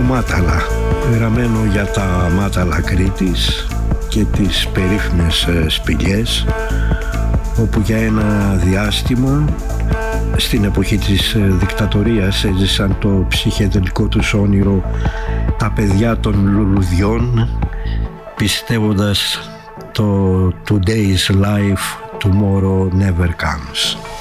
Μάταλα, γραμμένο για τα Μάταλα Κρήτης και τις περίφημες σπηλιές, όπου για ένα διάστημα στην εποχή της δικτατορίας έζησαν το ψυχεδελικό τους όνειρο τα παιδιά των λουλουδιών, πιστεύοντας το Today's life, tomorrow never comes.